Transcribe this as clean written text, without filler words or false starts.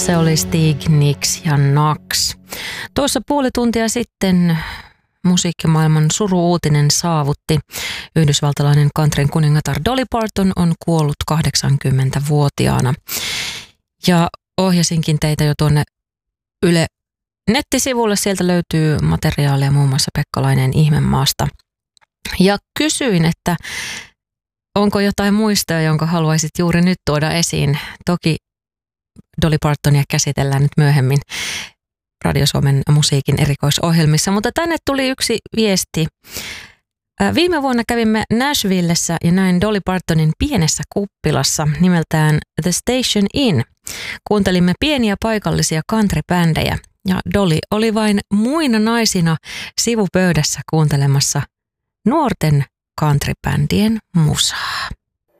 Se oli Stig, Nicks ja Nax. Tuossa puoli tuntia sitten musiikkimaailman suru-uutinen saavutti. Yhdysvaltalainen countryn kuningatar Dolly Parton on kuollut 80-vuotiaana. Ja ohjasinkin teitä jo tuonne Yle nettisivulle. Sieltä löytyy materiaalia muun muassa Pekkalainen Ihmemaasta. Ja kysyin, että onko jotain muistoja, jonka haluaisit juuri nyt tuoda esiin. Toki Dolly Partonia käsitellään nyt myöhemmin Radio Suomen musiikin erikoisohjelmissa, mutta tänne tuli yksi viesti. Viime vuonna kävimme Nashvillessä ja näin Dolly Partonin pienessä kuppilassa nimeltään The Station Inn. Kuuntelimme pieniä paikallisia country-bändejä ja Dolly oli vain muina naisina sivupöydässä kuuntelemassa nuorten country-bändien musaa.